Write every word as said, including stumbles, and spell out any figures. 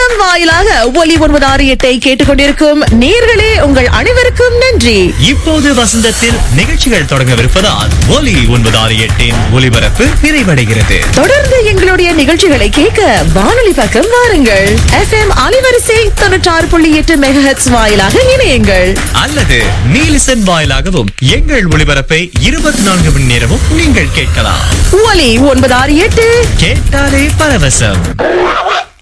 வசந்தம் வாயிலாக ஒலி ஒன்பது ஆறு எட்டை கேட்டுக்கொண்டிருக்கும் நேர்களே உங்கள் அனைவருக்கும் நன்றி. இப்போது வசந்தத்தில் நிகழ்ச்சிகள் தொடங்கவிருப்பதால் ஒலி ஒன்பது ஆறு எட்டின் ஒலிபரப்பு நிறைவடைகிறது. தொடர்ந்து எங்களுடைய நிகழ்ச்சிகளை கேட்க வானொலி பக்கம் வாருங்கள். எஃப் எம் அலைவரிசை தொண்ணூற்றி ஆறு புள்ளி எட்டு மெகாஹெர்ட்ஸ் வாயிலாக இணையுங்கள். அல்லது நீலிசன் வாயிலாகவும் எங்கள் ஒளிபரப்பை இருபத்தி நான்கு மணி நேரமும் நீங்கள் கேட்கலாம். ஒலி ஒன்பது ஆறு எட்டு கேட்டாலே பரவசம்.